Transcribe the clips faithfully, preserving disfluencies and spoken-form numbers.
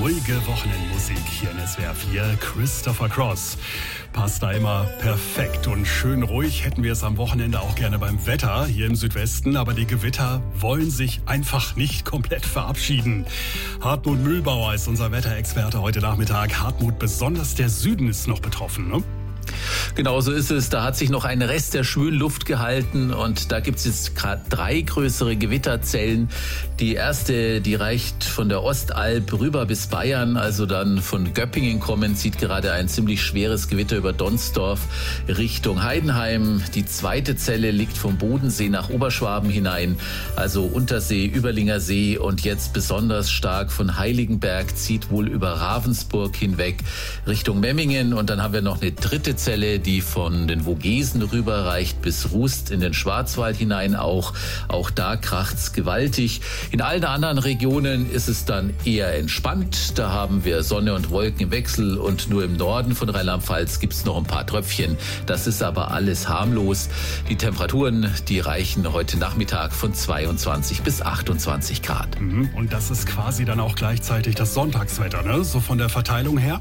ruhige Wochenendmusik hier in S W R vier. Christopher Cross passt da immer perfekt und schön ruhig. Hätten wir es am Wochenende auch gerne beim Wetter hier im Südwesten, aber die Gewitter wollen sich einfach nicht komplett verabschieden. Hartmut Mühlbauer ist unser Wetterexperte heute Nachmittag. Hartmut, besonders der Süden ist noch betroffen, ne? Genau so ist es. Da hat sich noch ein Rest der schwülen Luft gehalten und da gibt es jetzt gerade drei größere Gewitterzellen. Die erste, die reicht von der Ostalb rüber bis Bayern, also dann von Göppingen kommend, zieht gerade ein ziemlich schweres Gewitter über Donsdorf Richtung Heidenheim. Die zweite Zelle liegt vom Bodensee nach Oberschwaben hinein, also Untersee, Überlinger See, und jetzt besonders stark von Heiligenberg, zieht wohl über Ravensburg hinweg Richtung Memmingen. Und dann haben wir noch eine dritte Zelle, die von den Vogesen rüberreicht bis Rust in den Schwarzwald hinein. Auch, auch da kracht's gewaltig. In allen anderen Regionen ist es dann eher entspannt. Da haben wir Sonne und Wolken im Wechsel und nur im Norden von Rheinland-Pfalz gibt's noch ein paar Tröpfchen. Das ist aber alles harmlos. Die Temperaturen, die reichen heute Nachmittag von zweiundzwanzig bis achtundzwanzig Grad. Und das ist quasi dann auch gleichzeitig das Sonntagswetter, ne? So von der Verteilung her?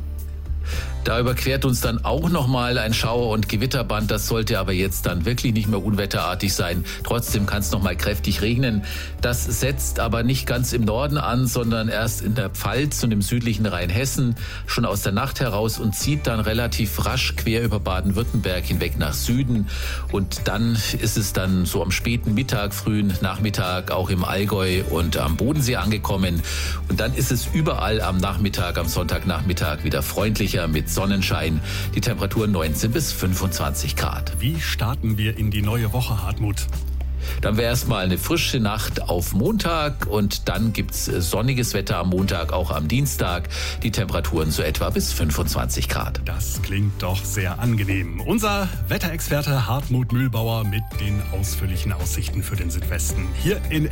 Da überquert uns dann auch nochmal ein Schauer- und Gewitterband. Das sollte aber jetzt dann wirklich nicht mehr unwetterartig sein. Trotzdem kann es nochmal kräftig regnen. Das setzt aber nicht ganz im Norden an, sondern erst in der Pfalz und im südlichen Rheinhessen schon aus der Nacht heraus und zieht dann relativ rasch quer über Baden-Württemberg hinweg nach Süden. Und dann ist es dann so am späten Mittag, frühen Nachmittag auch im Allgäu und am Bodensee angekommen. Und dann ist es überall am Nachmittag, am Sonntagnachmittag wieder freundlicher mit Sonnenschein. Die Temperatur neunzehn bis fünfundzwanzig Grad. Wie starten wir in die neue Woche, Hartmut? Dann wäre erstmal eine frische Nacht auf Montag und dann gibt's sonniges Wetter am Montag, auch am Dienstag. Die Temperaturen so etwa bis fünfundzwanzig Grad. Das klingt doch sehr angenehm. Unser Wetterexperte Hartmut Mühlbauer mit den ausführlichen Aussichten für den Südwesten hier in